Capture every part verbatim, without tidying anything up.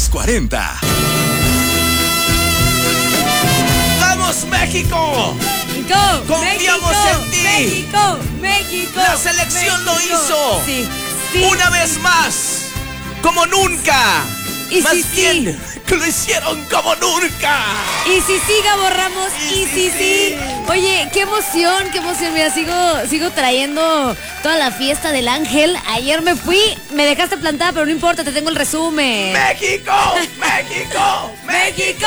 cuarenta. ¡Vamos, México! México, ¡Confiamos México, en ti! México, México. La selección México. lo hizo. Sí, sí. Una vez más, como nunca. Y Más sí, bien, sí. que lo hicieron como nunca. Y si sí, Gabo Ramos, y, Y si sí, sí, sí. Oye, qué emoción, qué emoción. Mira, sigo, sigo trayendo toda la fiesta del ángel. Ayer me fui, me dejaste plantada, pero no importa, te tengo el resumen. ¡México! ¡México! México,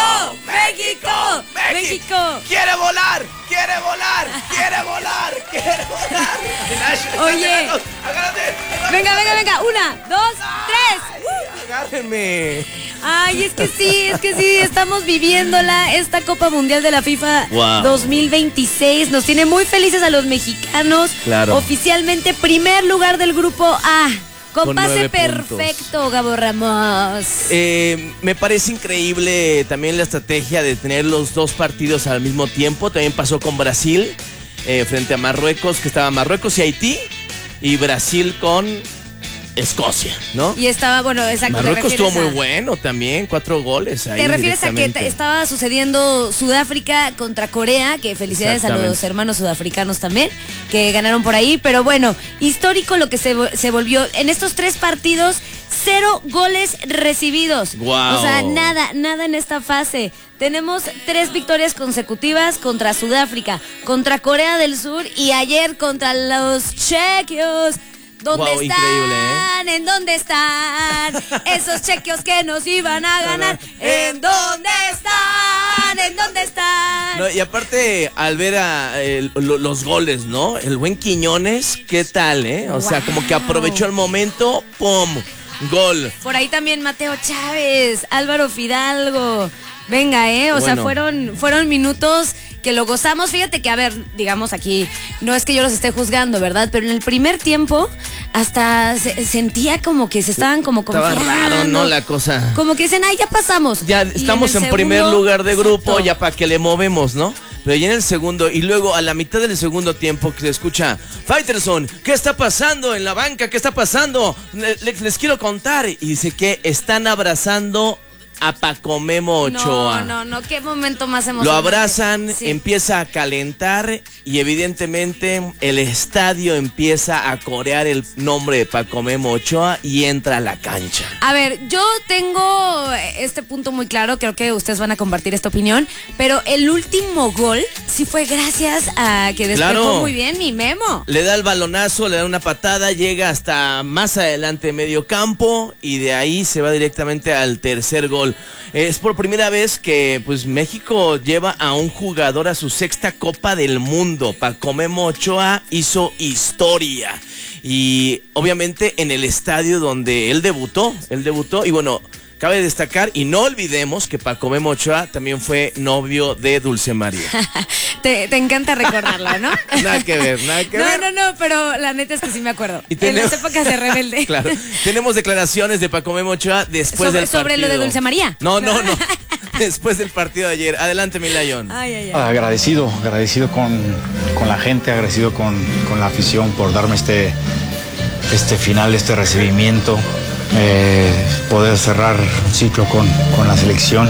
México, México. ¡Quiere volar! ¡Quiere volar! ¡Quiere volar! ¡Quiere volar! Oye. Agárrate, agárrate. Venga, venga, venga. Una, dos, tres. Agárrenme. Ay, es que sí, es que sí, estamos viviéndola, esta Copa Mundial de la FIFA Wow. dos mil veintiséis. Nos tiene muy felices a los mexicanos. Claro. Oficialmente primer lugar del grupo A. Con, Con pase nueve perfecto, Gabo Ramos. Eh, me parece increíble también la estrategia de tener los dos partidos al mismo tiempo. También pasó con Brasil eh, frente a Marruecos, que estaba Marruecos y Haití, y Brasil con Escocia, ¿no? Y estaba, bueno, exacto. te Marruecos estuvo refieres muy a- bueno también, cuatro goles ahí Te refieres a que directamente. t- estaba sucediendo Sudáfrica contra Corea, que felicidades a los Exactamente. hermanos sudafricanos también, que ganaron por ahí, pero bueno, histórico lo que se, vo- se volvió. En estos tres partidos, cero goles recibidos. Guau. O sea, nada, nada en esta fase. Tenemos tres victorias consecutivas contra Sudáfrica, contra Corea del Sur y ayer contra los chequios. ¿Dónde Guau, están? increíble, ¿eh? ¿En dónde están? Esos chequios que nos iban a ganar. ¿En dónde están? ¿En dónde están? No, y aparte, al ver a, eh, lo- los goles, ¿no? El buen Quiñones, ¿qué tal, eh? O sea, como que Guau. aprovechó el momento, ¡pum! Gol. Por ahí también Mateo Chávez, Álvaro Fidalgo. Venga, ¿eh? O sea, Bueno. fueron, fueron minutos que lo gozamos. Fíjate que, a ver, digamos aquí, no es que yo los esté juzgando, ¿verdad? Pero en el primer tiempo hasta se- sentía como que se estaban como Estaba confiando. raro, ¿no? La cosa. Como que dicen, ay, ya pasamos. Ya Y estamos en, el primer segundo, lugar de grupo, exacto. ya para que le movemos, ¿no? Pero ya en el segundo, y luego a la mitad del segundo tiempo que se escucha, Faitelson, ¿qué está pasando en la banca? ¿Qué está pasando? Le- Les, les quiero contar. Y dice que están abrazando a Paco Memo Ochoa. No, no, no, qué momento más emocionante. Lo abrazan, Sí. empieza a calentar y evidentemente el estadio empieza a corear el nombre de Paco Memo Ochoa y entra a la cancha. A ver, yo tengo este punto muy claro, creo que ustedes van a compartir esta opinión, pero el último gol sí fue gracias a que despejó Claro. muy bien mi Memo. Le da el balonazo, le da una patada, llega hasta más adelante de medio campo y de ahí se va directamente al tercer gol. Es por primera vez que pues México lleva a un jugador a su sexta Copa del Mundo. Paco Memo Ochoa hizo historia. Y obviamente en el estadio donde él debutó, él debutó y bueno, cabe destacar y no olvidemos que Paco Memo Ochoa también fue novio de Dulce María. te, te encanta recordarlo, ¿no? Nada que ver, nada que no, ver. No, no, pero la neta es que sí me acuerdo. Y En tenemos- las épocas de rebelde. Claro. Tenemos declaraciones de Paco Memo Ochoa después Sobre- del sobre partido. lo de Dulce María. No, no, no. Después del partido de ayer. Adelante, mi Layón. Ay, ay, ay. Agradecido, agradecido con, con la gente, agradecido con, con la afición por darme este, este final, este recibimiento, eh, poder cerrar un ciclo con, con la selección.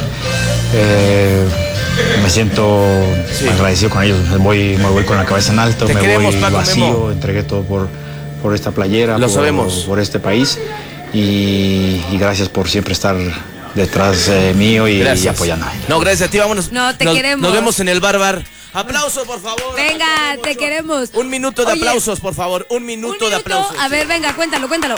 Eh, me siento Sí. agradecido con ellos, me voy, me voy con la cabeza en alto, Te me queremos, voy Paco vacío, Memo. entregué todo por, por esta playera, Lo por, sabemos. por este país y, y gracias por siempre estar detrás eh, mío y, y Gracias. apoyándome. No, gracias a ti. Vámonos. No, te nos, queremos. Nos vemos en el bar bar. Aplausos, por favor. Venga, Paco Memo te Ochoa. queremos. Un minuto de Oye, aplausos, por favor. Un Un minuto, minuto, de aplausos. a ver, venga, cuéntalo, cuéntalo.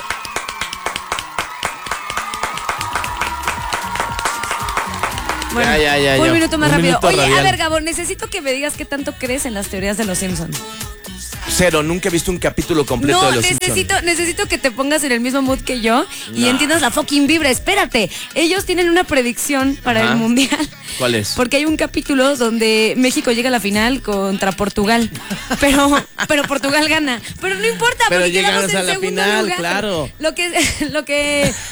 Bueno, Ya, ya, ya, un ya. minuto más Un rápido. minuto Oye, a radial. ver, Gabo, necesito que me digas qué tanto crees en las teorías de los Simpsons. Cero, nunca he visto un capítulo completo No, de los Simpsons. necesito, necesito que te pongas en el mismo mood que yo y No. entiendas la fucking vibra. Espérate, ellos tienen una predicción para Ajá. el Mundial. ¿Cuál es? Porque hay un capítulo donde México llega a la final contra Portugal. Pero, pero Portugal gana. Pero no importa, Pero porque llegamos quedamos en a la segundo final, lugar. claro. Lo que, lo que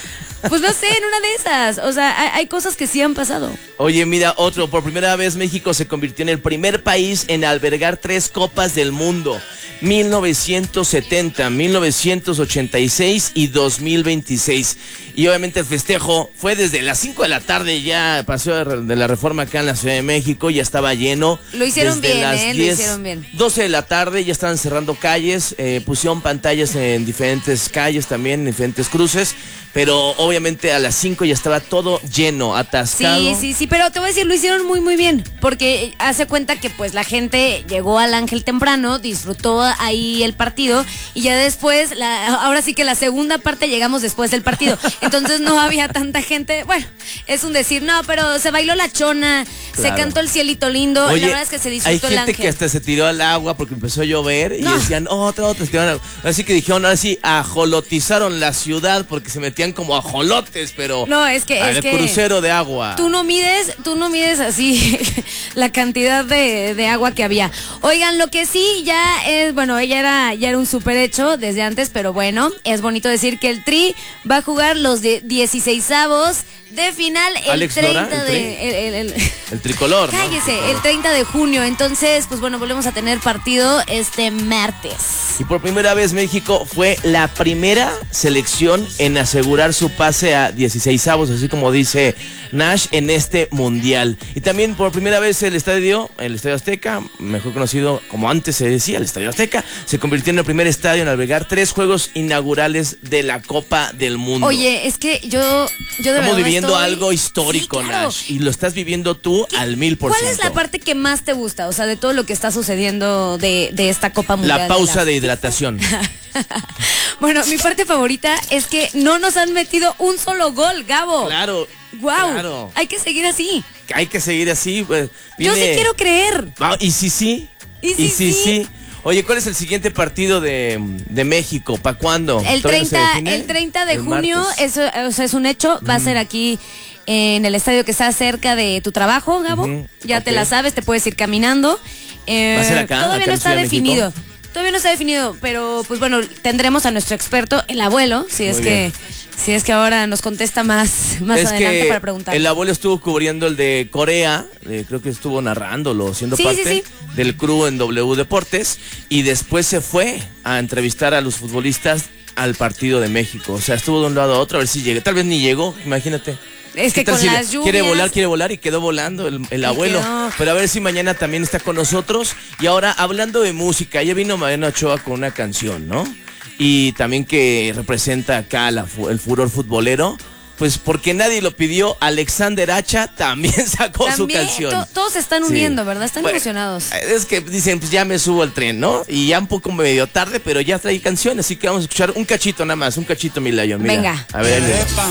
Pues no sé, en una de esas. O sea, hay, hay cosas que sí han pasado. Oye, mira, otro. Por primera vez México se convirtió en el primer país en albergar tres copas del mundo. mil novecientos setenta, mil novecientos ochenta y seis y dos mil veintiséis. Y obviamente el festejo fue desde las cinco de la tarde, ya pasó de la Reforma acá en la Ciudad de México, ya estaba lleno. Lo hicieron desde bien, las ¿eh? diez, Lo hicieron bien. doce de la tarde ya estaban cerrando calles, eh, pusieron pantallas en diferentes calles también, en diferentes cruces. Pero obviamente a las cinco ya estaba todo lleno, atascado. Sí, sí, sí, pero te voy a decir, lo hicieron muy, muy bien. Porque hace cuenta que pues la gente llegó al Ángel temprano, disfrutó ahí el partido. Y ya después, la, ahora sí que la segunda parte llegamos después del partido. Entonces no había tanta gente. Bueno, es un decir, no, pero se bailó la chona, claro. Se cantó el cielito lindo. Oye, la verdad es que se disfrutó hay el gente Ángel. Que hasta se tiró al agua porque empezó a llover. No. Y decían, otra, otra. Así que dijeron, ahora sí, ajolotizaron la ciudad porque se metían como ajolotes, pero no, es que el es que crucero de agua. Tú no mides, tú no mides así la cantidad de, de agua que había. Oigan, lo que sí ya es, bueno, ella era ya era un súper hecho desde antes, pero bueno, es bonito decir que el Tri va a jugar los de dieciseisavos de final el Alex treinta Lora, el de el, el, el, el tricolor. Cállese, ¿no? el treinta de junio. Entonces, pues bueno, volvemos a tener partido este martes. Y por primera vez México fue la primera selección en asegurar su pase a dieciseisavos, así como dice Nash, en este mundial. Y también por primera vez el estadio, el Estadio Azteca, mejor conocido como antes se decía, el Estadio Azteca, se convirtió en el primer estadio en albergar tres juegos inaugurales de la Copa del Mundo. Oye, es que yo, yo de Estamos viviendo estoy... algo histórico, sí, claro. Nash, y lo estás viviendo tú al mil por ciento. ¿Cuál es la parte que más te gusta? O sea, de todo lo que está sucediendo de, de esta Copa Mundial. La pausa de, de hidratación. Bueno, mi parte favorita es que no nos han metido un solo gol, Gabo. Claro. Wow. Claro. Hay que seguir así. Hay que seguir así. Pues, viene... Yo sí quiero creer. Ah, y sí, sí. Y sí, y sí, sí. sí. Oye, ¿cuál es el siguiente partido de, de México? ¿Para cuándo? El treinta, el treinta de junio, eso, o sea, es un hecho. Va mm. a ser aquí en el estadio que está cerca de tu trabajo, Gabo. Uh-huh. Ya okay. te la sabes, te puedes ir caminando. Eh, ¿Va a ser acá? Todavía acá no está definido. México? Todavía no está definido, pero pues bueno, tendremos a nuestro experto, el abuelo, si es Muy que bien. si es que ahora nos contesta más, más es adelante que para preguntar. El abuelo estuvo cubriendo el de Corea, eh, creo que estuvo narrándolo, siendo sí, parte sí, sí. del crew en W Deportes, y después se fue a entrevistar a los futbolistas al partido de México. O sea, estuvo de un lado a otro a ver si llega. Tal vez ni llegó, imagínate. Es que con si las lluvias... Quiere volar, quiere volar y quedó volando el, el abuelo. Quedó. Pero a ver si mañana también está con nosotros. Y ahora, hablando de música, ya vino Mariana Ochoa con una canción, ¿no? Y también que representa acá la, el furor futbolero. Pues porque nadie lo pidió, Alexander Hacha también sacó también, su canción. To todos se están uniendo, sí. ¿verdad? Están bueno, emocionados. Es que dicen, pues ya me subo al tren, ¿no? Y ya un poco medio tarde, pero ya trae canción, así que vamos a escuchar un cachito nada más, un cachito, mi Lion. Mira. Venga. A ver,